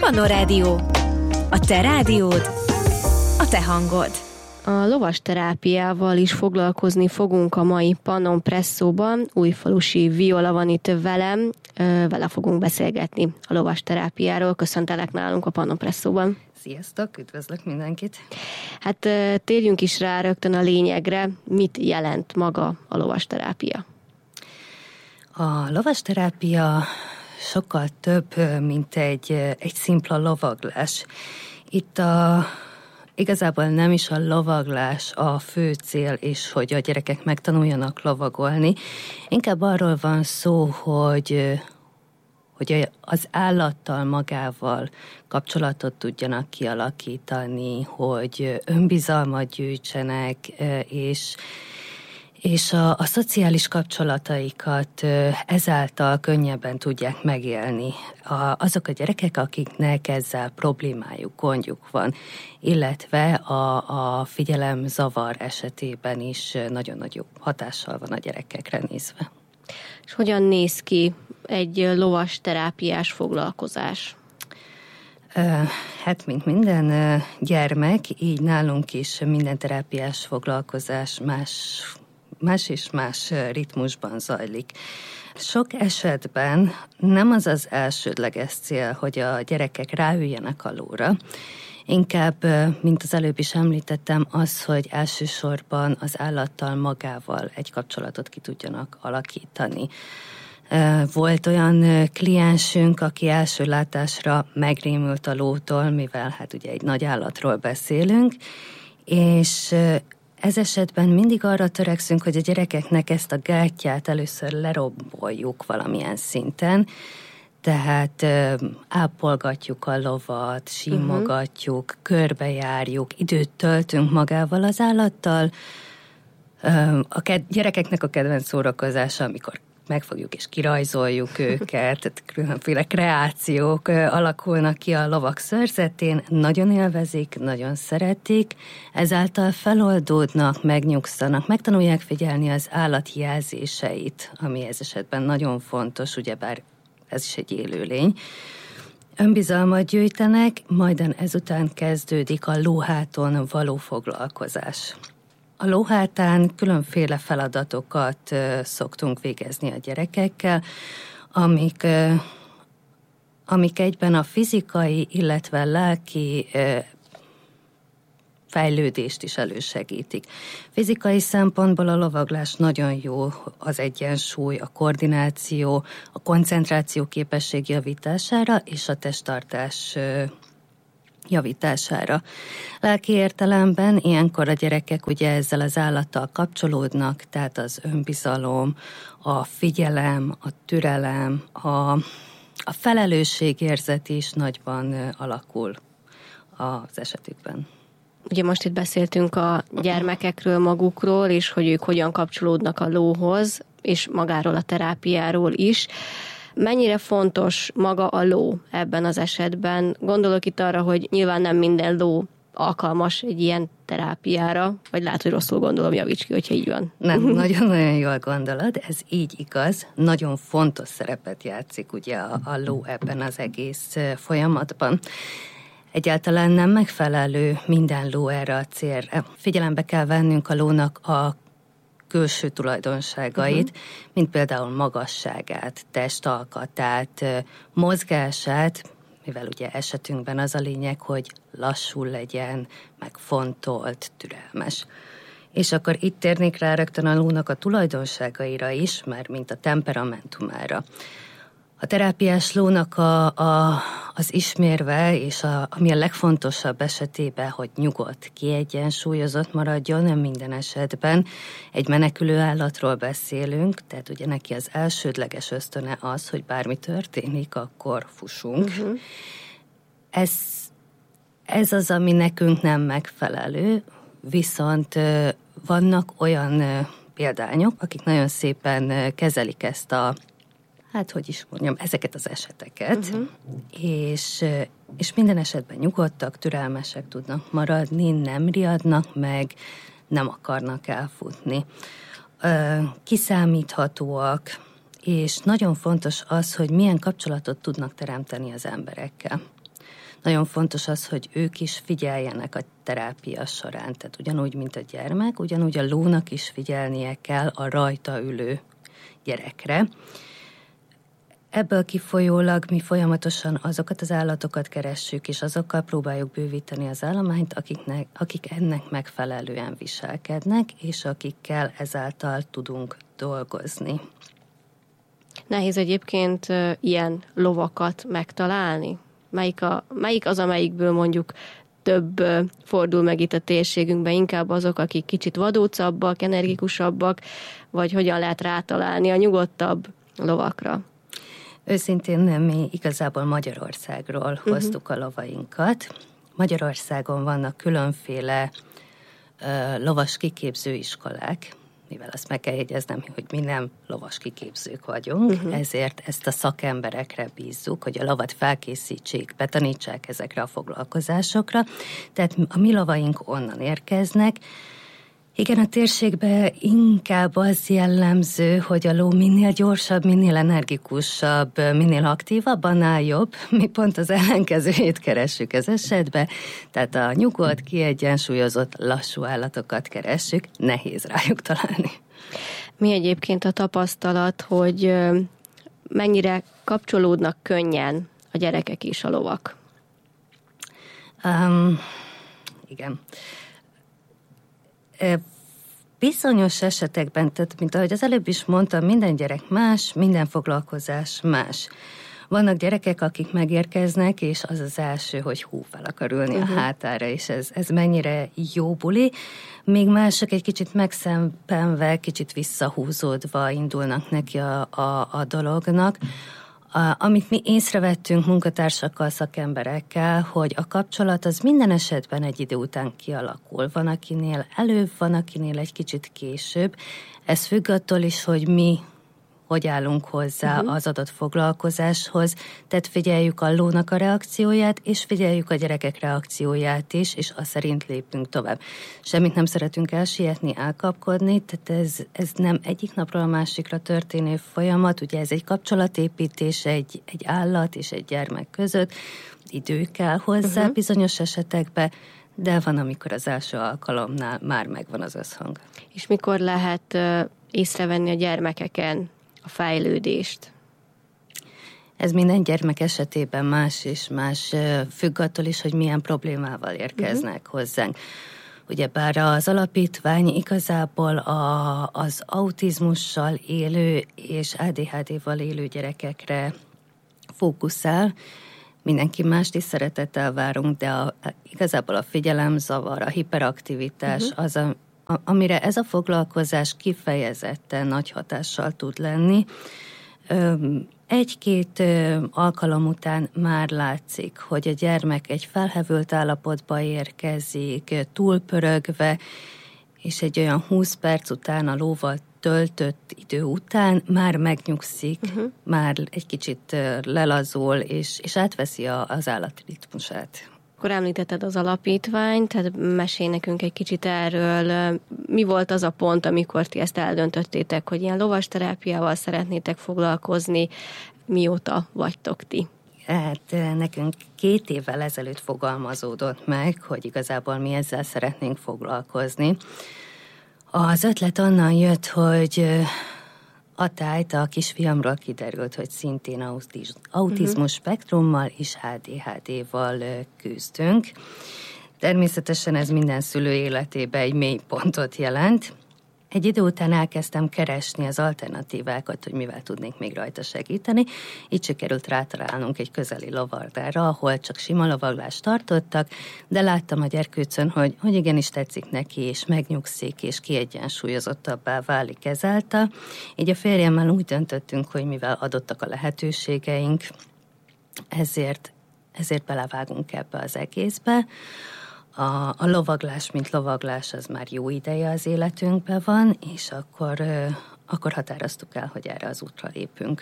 Pannon Rádió. A te rádiód, a te hangod. A lovasterápiával is foglalkozni fogunk a mai Pannon Presszóban. Újfalusi Viola van itt velem, vele fogunk beszélgetni a lovasterápiáról. Köszöntelek nálunk a Pannon Presszóban. Sziasztok, üdvözlök mindenkit! Hát térjünk is rá rögtön a lényegre. Mit jelent maga a lovasterápia? A lovasterápia sokkal több, mint egy szimpla lovaglás. Itt igazából nem is a lovaglás a fő cél, és hogy a gyerekek megtanuljanak lovagolni. Inkább arról van szó, hogy az állattal magával kapcsolatot tudjanak kialakítani, hogy önbizalmat gyűjtsenek, és a szociális kapcsolataikat ezáltal könnyebben tudják megélni. Azok a gyerekek, akiknek ezzel problémájuk, gondjuk van, illetve a figyelemzavar esetében is nagyon nagy hatással van a gyerekekre nézve. És hogyan néz ki egy lovasterápiás foglalkozás? Hát, mint minden gyermek, így nálunk is minden terápiás foglalkozás más és más ritmusban zajlik. Sok esetben nem az az elsődleges cél, hogy a gyerekek ráüljenek a lóra, inkább, mint az előbb is említettem, az, hogy elsősorban az állattal magával egy kapcsolatot ki tudjanak alakítani. Volt olyan kliensünk, aki első látásra megrémült a lótól, mivel hát ugye egy nagy állatról beszélünk, és ez esetben mindig arra törekszünk, hogy a gyerekeknek ezt a gátját először leromboljuk valamilyen szinten, tehát ápolgatjuk a lovat, simogatjuk, körbejárjuk, időt töltünk magával az állattal. Gyerekeknek a kedvenc szórakozása, amikor megfogjuk és kirajzoljuk őket, tehát különféle kreációk alakulnak ki a lovak szőrzetén, nagyon élvezik, nagyon szeretik, ezáltal feloldódnak, megnyugszanak, megtanulják figyelni az állat jelzéseit, ami ez esetben nagyon fontos, ugyebár ez is egy élőlény. Önbizalmat gyűjtenek, majd ezután kezdődik a lóháton való foglalkozás. A lóhátán különféle feladatokat szoktunk végezni a gyerekekkel, amik egyben a fizikai, illetve lelki fejlődést is elősegítik. Fizikai szempontból a lovaglás nagyon jó, az egyensúly, a koordináció, a koncentráció képesség javítására és a testtartás javítására. Lelki értelemben ilyenkor a gyerekek ugye ezzel az állattal kapcsolódnak, tehát az önbizalom, a figyelem, a türelem, a felelősségérzet is nagyban alakul az esetükben. Ugye most itt beszéltünk a gyermekekről magukról, és hogy ők hogyan kapcsolódnak a lóhoz, és magáról a terápiáról is. Mennyire fontos maga a ló ebben az esetben? Gondolok itt arra, hogy nyilván nem minden ló alkalmas egy ilyen terápiára, vagy lehet, hogy rosszul gondolom, javíts ki, hogyha így van. Nem, nagyon-nagyon jól gondolod, ez így igaz. Nagyon fontos szerepet játszik ugye a ló ebben az egész folyamatban. Egyáltalán nem megfelelő minden ló erre a célra. Figyelembe kell vennünk a lónak a külső tulajdonságait, mint például magasságát, testalkatát, mozgását, mivel ugye esetünkben az a lényeg, hogy lassú legyen, megfontolt, türelmes. És akkor itt térnék rá rögtön a lónak a tulajdonságaira is, már mint a temperamentumára. A terápiás lónak az ismérve, és ami a legfontosabb esetében, hogy nyugodt, kiegyensúlyozott maradjon, nem minden esetben. Egy menekülő állatról beszélünk, tehát ugye neki az elsődleges ösztöne az, hogy bármi történik, akkor fussunk. Ez az, ami nekünk nem megfelelő, viszont vannak olyan példányok, akik nagyon szépen kezelik ezt ezeket az eseteket, és minden esetben nyugodtak, türelmesek tudnak maradni, nem riadnak meg, nem akarnak elfutni. Kiszámíthatóak, és nagyon fontos az, hogy milyen kapcsolatot tudnak teremteni az emberekkel. Nagyon fontos az, hogy ők is figyeljenek a terápia során. Tehát ugyanúgy, mint a gyermek, ugyanúgy a lónak is figyelnie kell a rajta ülő gyerekre. Ebből kifolyólag mi folyamatosan azokat az állatokat keressük, és azokkal próbáljuk bővíteni az állományt, akik ennek megfelelően viselkednek, és akikkel ezáltal tudunk dolgozni. Nehéz egyébként ilyen lovakat megtalálni? Melyik az, amelyikből mondjuk több fordul meg itt a térségünkben, inkább azok, akik kicsit vadócabbak, energikusabbak, vagy hogyan lehet rátalálni a nyugodtabb lovakra? Őszintén mi igazából Magyarországról hoztuk a lovainkat. Magyarországon vannak különféle lovas kiképzőiskolák, mivel azt meg kell jegyeznem, hogy mi nem lovas kiképzők vagyunk, ezért ezt a szakemberekre bízzuk, hogy a lovat felkészítsék, betanítsák ezekre a foglalkozásokra. Tehát a mi lovaink onnan érkeznek. Igen, a térségben inkább az jellemző, hogy a ló minél gyorsabb, minél energikusabb, minél aktívabb, annál jobb. Mi pont az ellenkezőjét keressük ez esetben, tehát a nyugodt, kiegyensúlyozott, lassú állatokat keressük, nehéz rájuk találni. Mi egyébként a tapasztalat, hogy mennyire kapcsolódnak könnyen a gyerekek és a lovak? Igen. Bizonyos esetekben, tehát mint ahogy az előbb is mondtam, minden gyerek más, minden foglalkozás más. Vannak gyerekek, akik megérkeznek, és az az első, hogy fel akar ülni a hátára, és ez mennyire jó buli. Még mások egy kicsit megszempenve, kicsit visszahúzódva indulnak neki a dolognak. Amit mi észrevettünk munkatársakkal, szakemberekkel, hogy a kapcsolat az minden esetben egy idő után kialakul. Van, akinél előbb, van, akinél egy kicsit később. Ez függ attól is, hogy mi hogy állunk hozzá az adott foglalkozáshoz. Tehát figyeljük a lónak a reakcióját, és figyeljük a gyerekek reakcióját is, és azt szerint lépünk tovább. Semmit nem szeretünk elsietni, elkapkodni, tehát ez nem egyik napról a másikra történő folyamat, ugye ez egy kapcsolatépítés, egy állat és egy gyermek között, idő kell hozzá bizonyos esetekben, de van, amikor az első alkalomnál már megvan az összhang. És mikor lehet észrevenni a gyermekeken a fejlődést? Ez minden gyermek esetében más és más, függ attól is, hogy milyen problémával érkeznek hozzánk. Ugyebár az alapítvány igazából az autizmussal élő és ADHD-val élő gyerekekre fókuszál. Mindenki mást is szeretettel várunk, de igazából a figyelemzavar, a hiperaktivitás az, amire ez a foglalkozás kifejezetten nagy hatással tud lenni. Egy-két alkalom után már látszik, hogy a gyermek egy felhevült állapotba érkezik, túlpörögve, és egy olyan 20 perc után a lóval töltött idő után már megnyugszik, már egy kicsit lelazul, és átveszi az állat ritmusát. Akkor említetted az alapítványt, tehát mesélj nekünk egy kicsit erről. Mi volt az a pont, amikor ti ezt eldöntöttétek, hogy ilyen lovasterápiával szeretnétek foglalkozni? Mióta vagytok ti? Hát nekünk 2 évvel ezelőtt fogalmazódott meg, hogy igazából mi ezzel szeretnénk foglalkozni. Az ötlet onnan jött, hogy Atályt, a kisfiamról kiderült, hogy szintén autizmus spektrummal és ADHD-val küzdünk. Természetesen ez minden szülő életében egy mély pontot jelent. Egy idő után elkezdtem keresni az alternatívákat, hogy mivel tudnék még rajta segíteni. Így sikerült rátalálnunk egy közeli lovardára, ahol csak sima lovaglást tartottak, de láttam a gyerkőcön, hogy igenis tetszik neki, és megnyugszik, és kiegyensúlyozottabbá válik ezáltal. Így a férjemmel úgy döntöttünk, hogy mivel adottak a lehetőségeink, ezért belevágunk ebbe az egészbe. A lovaglás, mint lovaglás, az már jó ideje az életünkben van, és akkor határoztuk el, hogy erre az útra lépünk.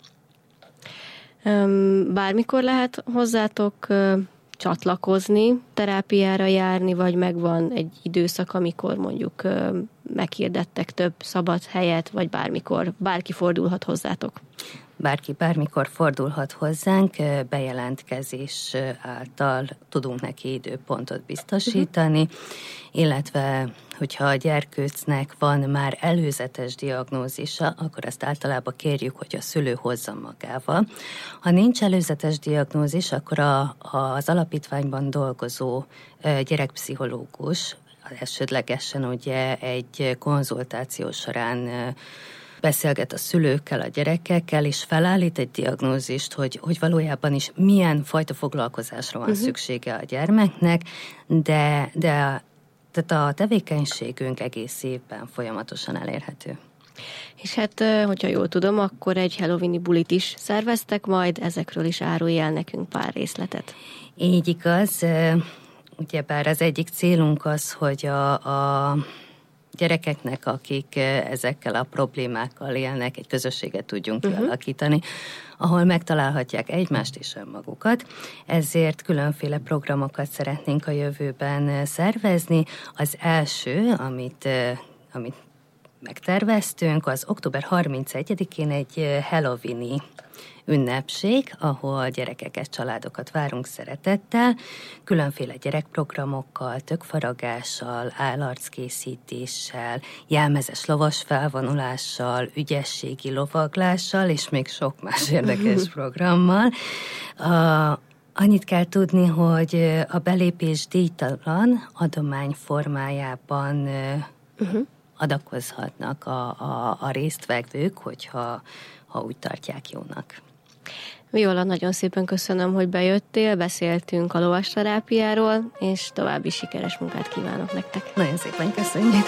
Bármikor lehet hozzátok csatlakozni, terápiára járni, vagy megvan egy időszak, amikor mondjuk meghirdettek több szabad helyet, vagy bármikor bárki fordulhat hozzátok? bárki bármikor fordulhat hozzánk, bejelentkezés által tudunk neki időpontot biztosítani, illetve hogyha a gyerkőcnek van már előzetes diagnózisa, akkor azt általában kérjük, hogy a szülő hozza magával. Ha nincs előzetes diagnózis, akkor az alapítványban dolgozó gyerekpszichológus elsődlegesen ugye egy konzultáció során beszélget a szülőkkel, a gyerekekkel, és felállít egy diagnózist, hogy valójában is milyen fajta foglalkozásra van szüksége a gyermeknek, de tehát a tevékenységünk egész évben folyamatosan elérhető. És hát, hogyha jól tudom, akkor egy halloweeni bulit is szerveztek majd, ezekről is árulj el nekünk pár részletet. Így igaz, ugyebár az egyik célunk az, hogy a gyerekeknek, akik ezekkel a problémákkal élnek, egy közösséget tudjunk kialakítani, ahol megtalálhatják egymást és önmagukat. Ezért különféle programokat szeretnénk a jövőben szervezni. Az első, amit megterveztünk, az október 31-én egy halloweeni ünnepség, ahol gyerekeket, családokat várunk szeretettel, különféle gyerekprogramokkal, tökfaragással, állarckészítéssel, jelmezes lovas felvonulással, ügyességi lovaglással, és még sok más érdekes programmal. Annyit kell tudni, hogy a belépés díjtalan, adomány formájában adakozhatnak a résztvevők, hogyha úgy tartják jónak. Viola, nagyon szépen köszönöm, hogy bejöttél, beszéltünk a lovasterápiáról, és további sikeres munkát kívánok nektek. Nagyon szépen köszönjük.